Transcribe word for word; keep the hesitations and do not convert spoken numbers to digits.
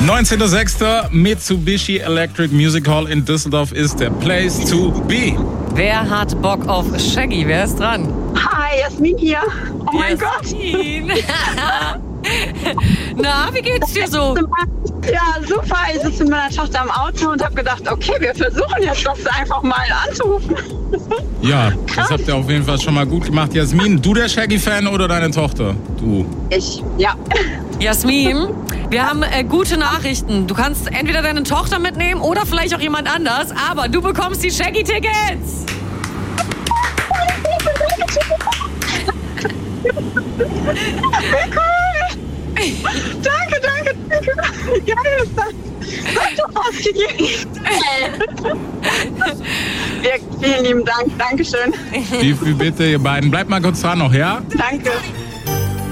neunzehnter sechster Mitsubishi Electric Music Hall in Düsseldorf ist der Place to be. Wer hat Bock auf Shaggy? Wer ist dran? Hi, Jasmin hier. Oh mein Jasmin. Na, wie geht's dir so? Gott. Ja, super. Ich sitze mit meiner Tochter im Auto und habe gedacht, okay, wir versuchen jetzt das einfach mal anzurufen. Ja, Krass. das habt ihr auf jeden Fall schon mal gut gemacht. Jasmin, du der Shaggy-Fan oder deine Tochter? Du. Ich, ja. Jasmin, wir haben äh, gute Nachrichten. Du kannst entweder deine Tochter mitnehmen oder vielleicht auch jemand anders, aber du bekommst die Shaggy-Tickets. Danke, danke, danke. Geil ist das. Sag doch was gegeben. Ja, vielen lieben Dank. Dankeschön. Wie viel bitte, ihr beiden? Bleibt mal kurz dran noch, ja? Danke.